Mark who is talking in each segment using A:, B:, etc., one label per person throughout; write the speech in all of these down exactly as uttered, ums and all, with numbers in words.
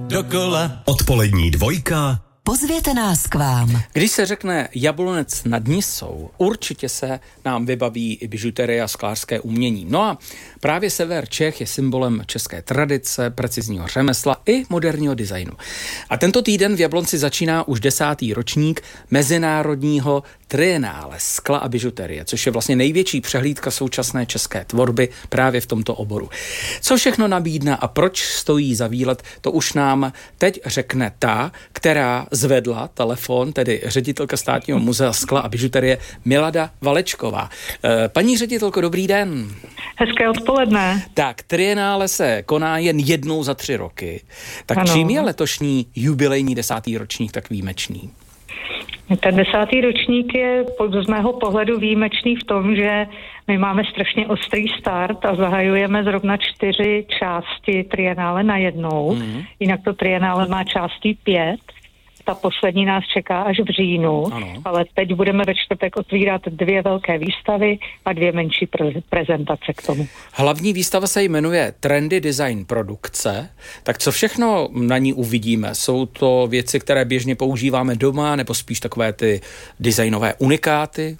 A: dokola.
B: Odpolední dvojka.
C: Pozvěte nás k vám.
D: Když se řekne Jablonec nad Nisou, určitě se nám vybaví i bižuterie a sklářské umění. No a právě sever Čech je symbolem české tradice, precizního řemesla i moderního designu. A tento týden v Jablonci začíná už desátý ročník mezinárodního trienále skla a bižuterie, což je vlastně největší přehlídka současné české tvorby právě v tomto oboru. Co všechno nabídne a proč stojí za výlet, to už nám teď řekne ta, která zvedla telefon, tedy ředitelka Státního muzea skla a bižuterie Milada Valečková. Paní ředitelko, dobrý den.
E: Hezké odpoledne.
D: Tak, trienále se koná jen jednou za tři roky. Tak ano. Čím je letošní jubilejní desátý ročník tak výjimečný?
E: Ten desátý ročník je z mého pohledu výjimečný v tom, že my máme strašně ostrý start a zahajujeme zrovna čtyři části trienále najednou. Mm. Jinak to trienále má částí pět. Ta poslední nás čeká až v říjnu, ano. Ale teď budeme ve čtvrtek otvírat dvě velké výstavy a dvě menší pre- prezentace k tomu.
D: Hlavní výstava se jmenuje Trendy design produkce. Tak co všechno na ní uvidíme? Jsou to věci, které běžně používáme doma, nebo spíš takové ty designové unikáty?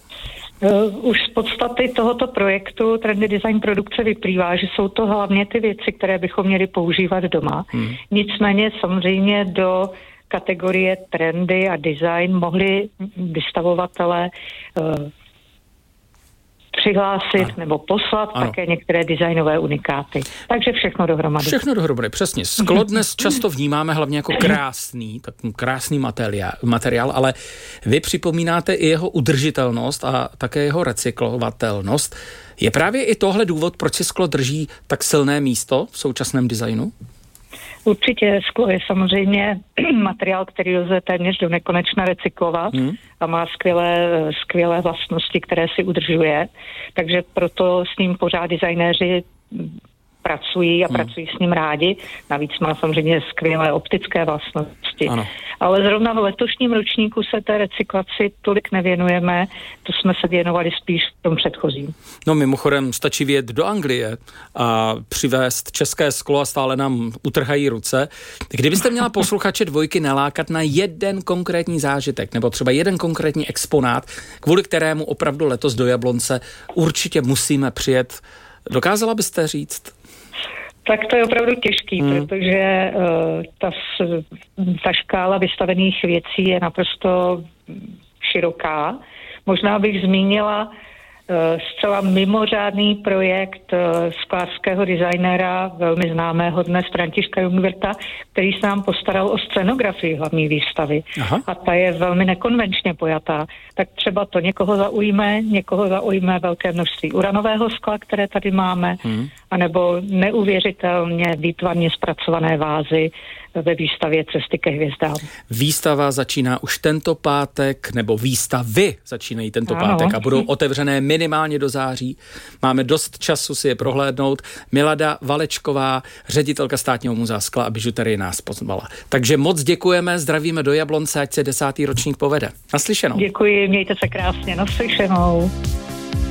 E: Už z podstaty tohoto projektu Trendy design produkce vyplývá, že jsou to hlavně ty věci, které bychom měli používat doma. Hmm. Nicméně samozřejmě do kategorie trendy a design mohli vystavovatelé uh, přihlásit ano. nebo poslat ano. také některé designové unikáty. Takže všechno dohromady.
D: Všechno dohromady, přesně. Sklo dnes často vnímáme hlavně jako krásný, tak krásný materiál, materiál, ale vy připomínáte i jeho udržitelnost a také jeho recyklovatelnost. Je právě i tohle důvod, proč si sklo drží tak silné místo v současném designu?
E: Určitě sklo je samozřejmě materiál, který lze téměř do nekonečna recyklovat hmm. a má skvělé, skvělé vlastnosti, které si udržuje. Takže proto s ním pořád designéři pracují a hmm. pracují s ním rádi. Navíc má samozřejmě skvělé optické vlastnosti. Ano. Ale zrovna v letošním ročníku se té recyklaci tolik nevěnujeme, to jsme se věnovali spíš v tom předchozím.
D: No mimochodem stačí vyjet do Anglie a přivést české sklo a stále nám utrhají ruce. Kdybyste měla posluchače dvojky nalákat na jeden konkrétní zážitek nebo třeba jeden konkrétní exponát, kvůli kterému opravdu letos do Jablonce určitě musíme přijet, dokázala byste říct?
E: Tak to je opravdu těžký, hmm. protože uh, ta, ta škála vystavených věcí je naprosto široká. Možná bych zmínila uh, zcela mimořádný projekt uh, sklářského designéra, velmi známého dnes Františka Jungwirtha, který se nám postaral o scenografii hlavní výstavy. Aha. A ta je velmi nekonvenčně pojatá. Tak třeba to někoho zaujme, někoho zaujme velké množství uranového skla, které tady máme, hmm. anebo neuvěřitelně výtvarně zpracované vázy ve výstavě Cesty ke hvězdám.
D: Výstava začíná už tento pátek, nebo výstavy začínají tento ano. pátek a budou otevřené minimálně do září. Máme dost času si je prohlédnout. Milada Valečková, ředitelka Státního muzea skla a bižuterie, nás pozvala. Takže moc děkujeme, zdravíme do Jablonce, ať se desátý ročník povede. Naslyšenou.
E: Děkuji, mějte se krásně, naslyšenou.